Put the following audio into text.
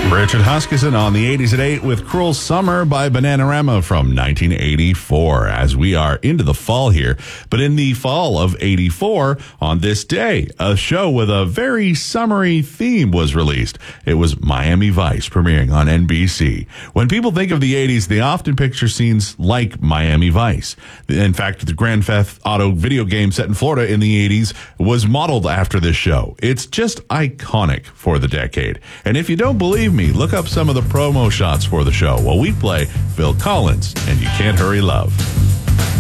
Richard Huskisson on the 80s at 8 with Cruel Summer by Bananarama from 1984 as we are into the fall here. But in the fall of 84, on this day, a show with a very summery theme was released. It was Miami Vice premiering on NBC. When people think of the 80s, they often picture scenes like Miami Vice. In fact, the Grand Theft Auto video game set in Florida in the 80s was modeled after this show. It's just iconic for the decade. And if you don't believe me, look up some of the promo shots for the show while we play Phil Collins and You Can't Hurry Love.